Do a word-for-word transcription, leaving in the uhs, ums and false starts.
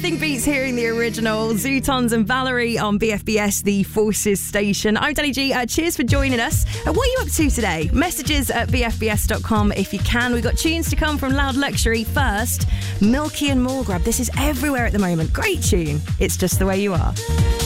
Nothing beats hearing the original. Zootons and Valerie on B F B S, the Forces station. I'm Danny G. Uh, cheers for joining us. Uh, what are you up to today? Messages at b f b s dot com if you can. We've got tunes to come from Loud Luxury. First, Milky and Morgrab. This is everywhere at the moment. Great tune. It's Just the Way You Are.